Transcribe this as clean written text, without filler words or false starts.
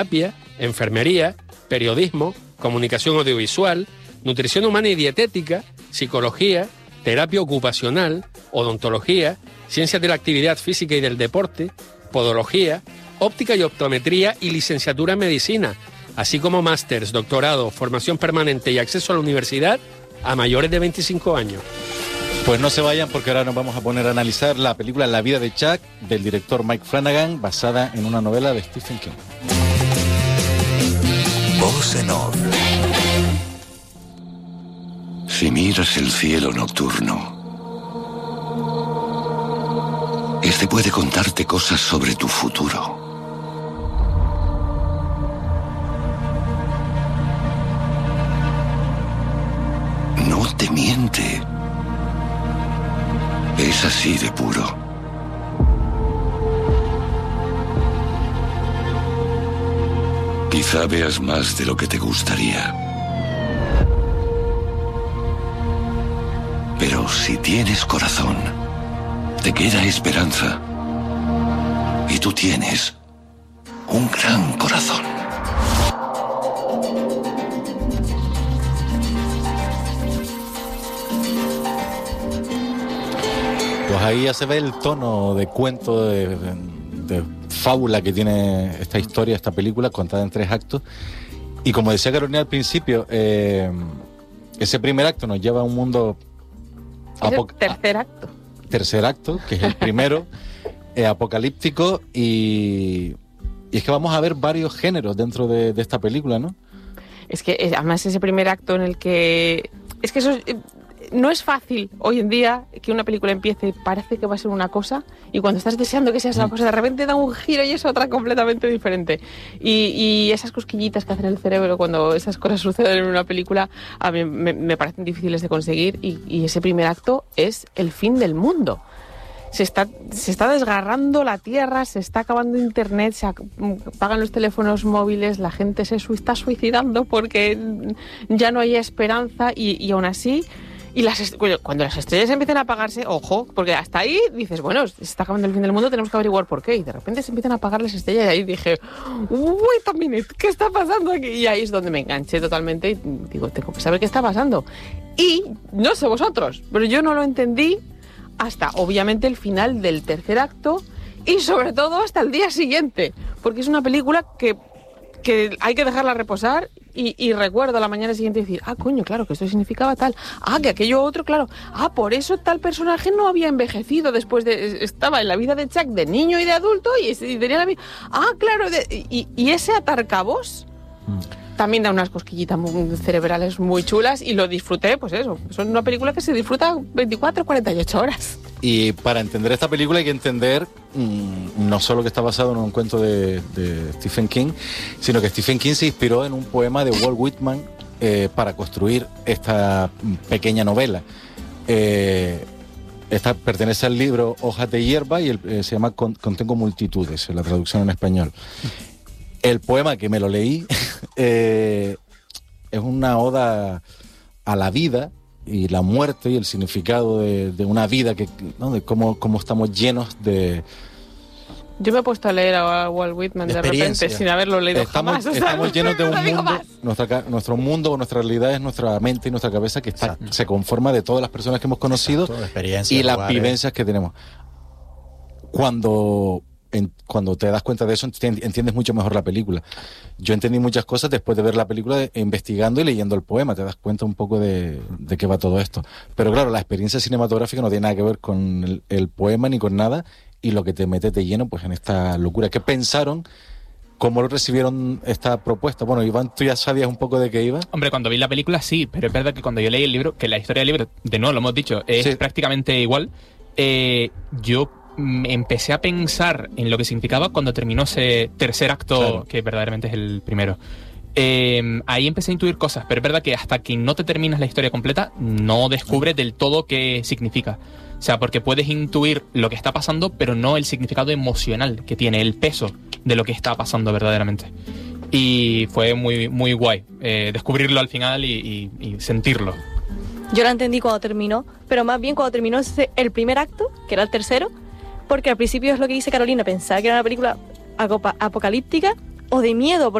terapia, enfermería, periodismo, comunicación audiovisual, nutrición humana y dietética, psicología, terapia ocupacional, odontología, ciencias de la actividad física y del deporte, podología, óptica y optometría y licenciatura en medicina, así como másters, doctorado, formación permanente y acceso a la universidad a mayores de 25 años. Pues no se vayan porque ahora nos vamos a poner a analizar la película La vida de Chuck del director Mike Flanagan, basada en una novela de Stephen King. Voz en off. Si miras el cielo nocturno, este puede contarte cosas sobre tu futuro. No te miente. Es así de puro. Quizá veas más de lo que te gustaría. Pero si tienes corazón, te queda esperanza. Y tú tienes un gran corazón. Pues ahí ya se ve el tono de cuento, de fábula que tiene esta historia, esta película, contada en 3 actos. Y como decía Carolina al principio, ese primer acto nos lleva a un mundo... Es el tercer acto. Tercer acto, que es el primero, apocalíptico, y es que vamos a ver varios géneros dentro de esta película, ¿no? Es que además ese primer acto en el que... Es que eso... No es fácil hoy en día que una película empiece y parece que va a ser una cosa y cuando estás deseando que sea esa cosa de repente da un giro y es otra completamente diferente. Y esas cosquillitas que hacen el cerebro cuando esas cosas suceden en una película a mí me parecen difíciles de conseguir y ese primer acto es el fin del mundo. Se está desgarrando la tierra, se está acabando internet, se apagan los teléfonos móviles, la gente se está suicidando porque ya no hay esperanza y aún así... Y cuando las estrellas empiezan a apagarse, ojo, porque hasta ahí dices, bueno, se está acabando el fin del mundo, tenemos que averiguar por qué. Y de repente se empiezan a apagar las estrellas y ahí dije, wait a minute, ¿qué está pasando aquí? Y ahí es donde me enganché totalmente y digo, tengo que saber qué está pasando. Y no sé vosotros, pero yo no lo entendí hasta, obviamente, el final del tercer acto y sobre todo hasta el día siguiente, porque es una película que hay que dejarla reposar y recuerdo a la mañana siguiente decir, coño, claro, que esto significaba tal, que aquello otro, claro, por eso tal personaje no había envejecido después de... Estaba en la vida de Chuck de niño y de adulto y tenía la vida... claro, y ese atar cabos también da unas cosquillitas cerebrales muy chulas y lo disfruté, pues eso, es una película que se disfruta 24 o 48 horas. Y para entender esta película hay que entender no solo que está basado en un cuento de Stephen King, sino que Stephen King se inspiró en un poema de Walt Whitman para construir esta pequeña novela. Esta pertenece al libro Hojas de hierba y se llama Contengo multitudes, en la traducción en español. El poema que me lo leí es una oda a la vida y la muerte y el significado de una vida, ¿no? De cómo estamos llenos de... Yo me he puesto a leer a Walt Whitman de repente sin haberlo leído jamás. Estamos llenos de un mundo, nuestro mundo o nuestra realidad es nuestra mente y nuestra cabeza que se conforma de todas las personas que hemos conocido y las vivencias que tenemos. Cuando te das cuenta de eso, entiendes mucho mejor la película. Yo entendí muchas cosas después de ver la película, investigando y leyendo el poema. Te das cuenta un poco de qué va todo esto. Pero claro, la experiencia cinematográfica no tiene nada que ver con el poema ni con nada, y lo que te mete de lleno pues en esta locura. ¿Qué pensaron? ¿Cómo recibieron esta propuesta? Bueno, Iván, ¿tú ya sabías un poco de qué iba? Hombre, cuando vi la película sí, pero es verdad que cuando yo leí el libro, que la historia del libro, de nuevo lo hemos dicho, es prácticamente igual, yo empecé a pensar en lo que significaba cuando terminó ese tercer acto, que verdaderamente es el primero. Ahí empecé a intuir cosas, pero es verdad que hasta que no te terminas la historia completa no descubres del todo qué significa. O sea, porque puedes intuir lo que está pasando, pero no el significado emocional que tiene, el peso de lo que está pasando verdaderamente. Y fue muy, muy guay descubrirlo al final y sentirlo. Yo la entendí cuando terminó, pero más bien cuando terminó el primer acto, que era el tercero, porque al principio es lo que dice Carolina, pensaba que era una película apocalíptica o de miedo,